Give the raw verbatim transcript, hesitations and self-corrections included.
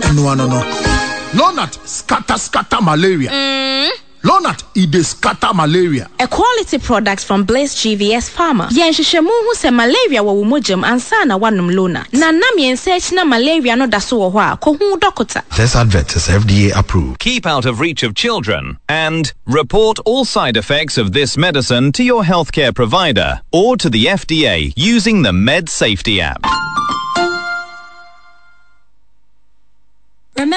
No, no, no. Lonat scatter scatter malaria. Mm. Lonat ide scatter malaria. A quality product from Blaze G V S Pharma. Yen hwehwemu hu se malaria wo womogem ansa na wanum Lonat. Na nam yen search na malaria no da so wo ho a ko hu doctor. This advert is F D A approved. Keep out of reach of children and report all side effects of this medicine to your healthcare provider or to the F D A using the Med Safety app.